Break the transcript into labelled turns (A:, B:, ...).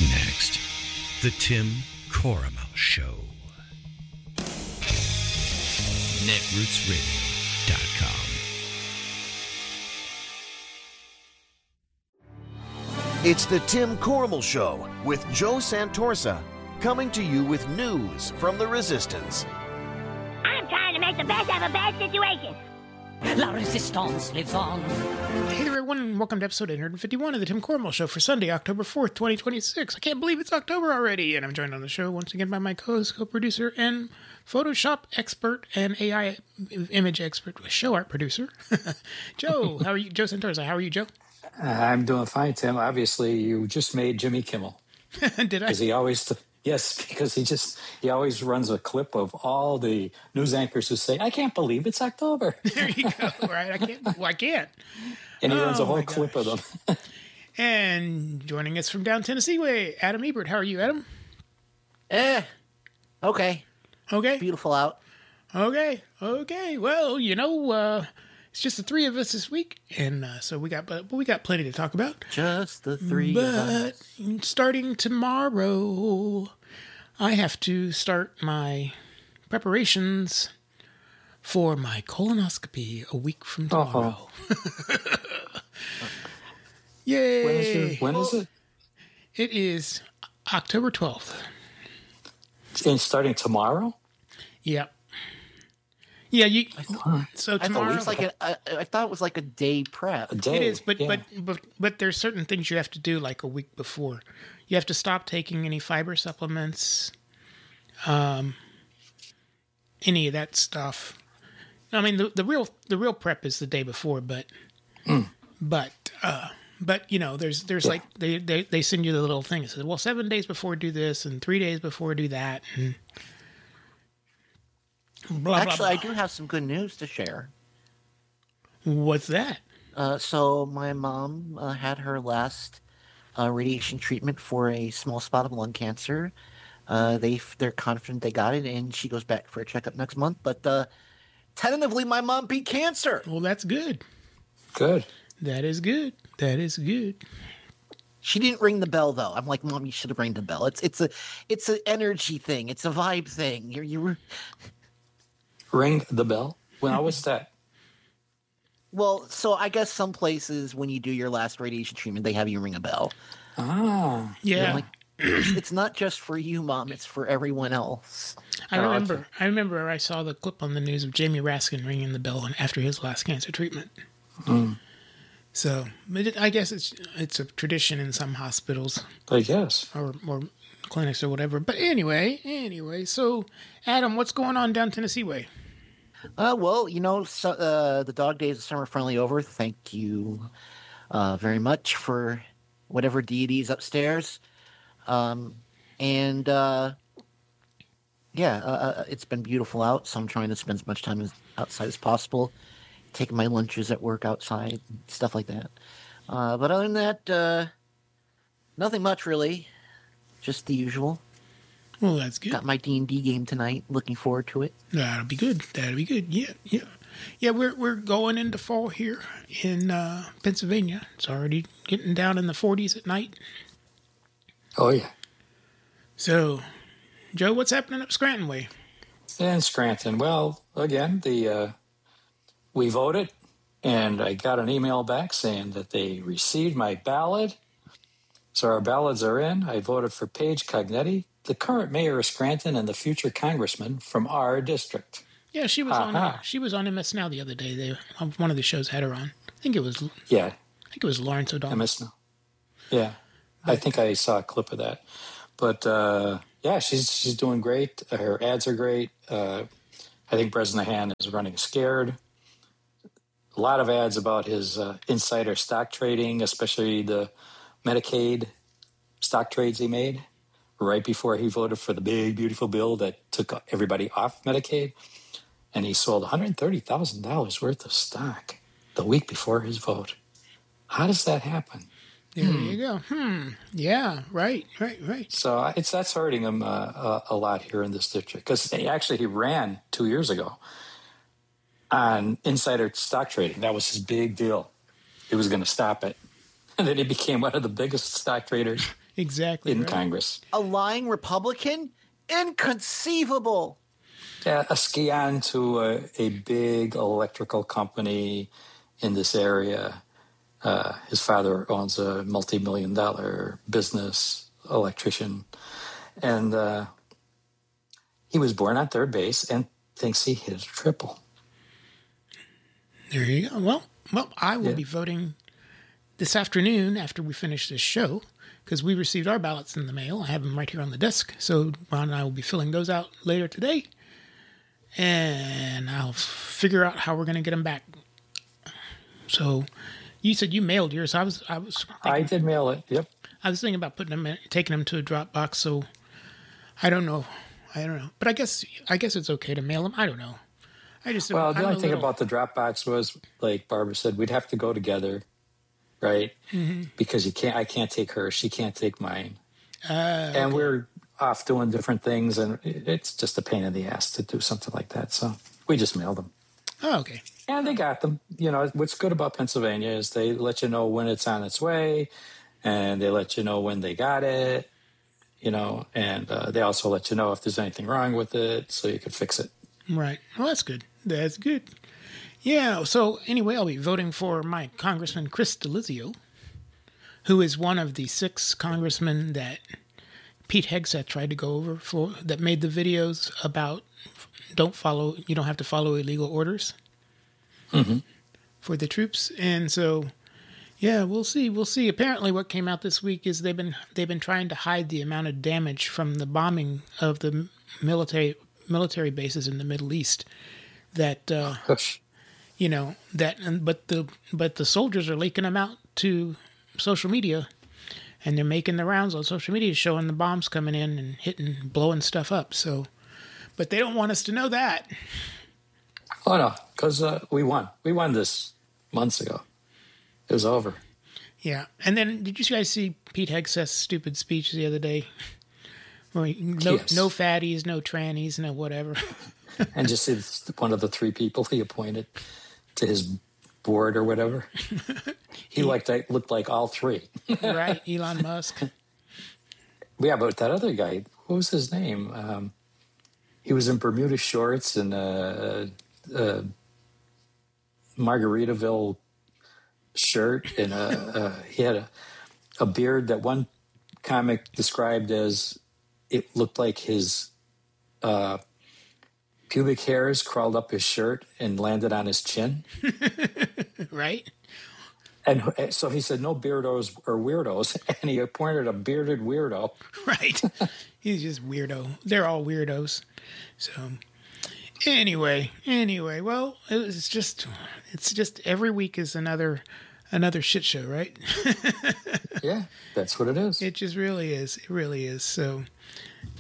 A: Next, the Tim Corrimal Show. NetRootsRadio.com.
B: It's the Tim Corrimal Show with Joe Santorsa, coming to you with news from the Resistance.
C: I'm trying to make the best of a bad situation.
D: La Resistance lives on.
E: Hey there, everyone, and welcome to episode 851 of the Tim Corrimal Show for Sunday, October 4th, 2026. I can't believe it's October already, and I'm joined on the show once again by my co-host, co-producer, and Photoshop expert and AI image expert, show art producer, Joe. How are you? Joe Santorsa. How are you, Joe?
F: I'm doing fine, Tim. Obviously, you just made Jimmy Kimmel.
E: Did I?
F: Because he always... Yes, because he always runs a clip of all the news anchors who say, "I can't believe it's October."
E: There you go. Right? I can't.
F: And he runs a whole clip of them.
E: And joining us from down Tennessee way, Adam Ebert. How are you, Adam?
G: Okay.
E: Okay.
G: Beautiful out.
E: Okay. Well, it's just the three of us this week, and so we got plenty to talk about.
G: Just the three of us.
E: But starting tomorrow, I have to start my preparations for my colonoscopy a week from tomorrow. Yay!
F: When is it?
E: It is October 12th.
F: And starting tomorrow?
E: Yep. Yeah, so tomorrow.
G: I thought it was like a day prep.
F: A day.
E: It is, but
F: yeah.
E: but there's certain things you have to do like a week before. You have to stop taking any fiber supplements, any of that stuff. I mean, the real prep is the day before, but there's like they send you the little thing. It says, well, 7 days before do this, and 3 days before do that, and blah,
G: Actually,
E: blah, blah.
G: I do have some good news to share.
E: What's that?
G: So my mom had her last radiation treatment for a small spot of lung cancer. They're confident they got it, and she goes back for a checkup next month. But tentatively, my mom beat cancer.
E: Well, that's good.
F: Good.
E: That is good.
G: She didn't ring the bell though. I'm like, Mom, you should have rang the bell. It's an energy thing. It's a vibe thing. You
F: Ring the bell? Well, what's that?
G: Well, so I guess some places when you do your last radiation treatment, they have you ring a bell.
F: Ah.
E: Yeah.
G: Like, it's not just for you, Mom. It's for everyone else.
E: I remember I saw the clip on the news of Jamie Raskin ringing the bell after his last cancer treatment. So, I guess it's a tradition in some hospitals.
F: I guess.
E: Or clinics or whatever. But anyway. So, Adam, what's going on down Tennessee way?
G: Well, the dog days of summer finally over. Thank you very much for whatever deities upstairs. It's been beautiful out, so I'm trying to spend as much time outside as possible, taking my lunches at work outside, stuff like that. But other than that, nothing much really, just the usual.
E: Well, that's good.
G: Got my D&D game tonight. Looking forward to it.
E: That'll be good. Yeah. We're going into fall here in Pennsylvania. It's already getting down in the 40s at night.
F: Oh, yeah.
E: So, Joe, what's happening up Scranton way?
F: In Scranton. Well, again, we voted, and I got an email back saying that they received my ballot. So our ballots are in. I voted for Paige Cognetti, the current mayor of Scranton and the future congressman from our district.
E: Yeah, she was on MS Now the other day. One of the shows had her on. I think it was Lawrence O'Donnell.
F: MS Now. Yeah. I think I saw a clip of that. But, she's doing great. Her ads are great. I think Bresnahan is running scared. A lot of ads about his insider stock trading, especially the Medicaid stock trades he made right before he voted for the big, beautiful bill that took everybody off Medicaid. And he sold $130,000 worth of stock the week before his vote. How does that happen?
E: There you go. Yeah, right.
F: So that's hurting him a lot here in this district. Because actually he ran 2 years ago on insider stock trading. That was his big deal. He was going to stop it. And then he became one of the biggest stock traders
E: Exactly.
F: in
E: right.
F: Congress.
G: A lying Republican? Inconceivable.
F: Yeah, a ski on to a big electrical company in this area. His father owns a multi-million-dollar business, electrician, and he was born on third base and thinks he hit a triple.
E: There you go. Well, I will be voting this afternoon after we finish this show, because we received our ballots in the mail. I have them right here on the desk. So Ron and I will be filling those out later today. And I'll figure out how we're going to get them back. So you said you mailed yours.
F: I did mail it. Yep.
E: I was thinking about taking them to a Dropbox. So I don't know. But I guess it's okay to mail them. I don't know.
F: The only thing about the Dropbox was, like Barbara said, we'd have to go together, right? Mm-hmm. Because I can't take hers, she can't take mine, and we're off doing different things, and it's just a pain in the ass to do something like that. So we just mailed them.
E: Oh, okay.
F: And they got them. You know, what's good about Pennsylvania is they let you know when it's on its way, and they let you know when they got it. You know, and they also let you know if there's anything wrong with it, so you can fix it.
E: Right. Well, that's good. That's good. Yeah. So anyway, I'll be voting for my Congressman Chris Delizio, who is one of the 6 congressmen that Pete Hegseth tried to go over for, that made the videos about you don't have to follow illegal orders for the troops. And so, yeah, we'll see. We'll see. Apparently what came out this week is they've been trying to hide the amount of damage from the bombing of the military bases in the Middle East. But the soldiers are leaking them out to social media, and they're making the rounds on social media showing the bombs coming in and blowing stuff up. So, but they don't want us to know that.
F: Oh no, because we won. We won this months ago. It was over.
E: Yeah, and then did you guys see Pete Hegseth's stupid speech the other day? No fatties, no trannies, no whatever.
F: And just see one of the 3 people he appointed to his board or whatever. He looked like all 3.
E: Right, Elon Musk.
F: Yeah, but that other guy, what was his name? He was in Bermuda shorts and Margaritaville shirt, and he had a beard that one comic described as it looked like his pubic hairs crawled up his shirt and landed on his chin.
E: Right.
F: And so he said, no beardos or weirdos. And he appointed a bearded weirdo.
E: Right. He's just weirdo. They're all weirdos. So anyway, well, it's just every week is another shit show, right?
F: Yeah, that's what it is.
E: It just really is. It really is. So,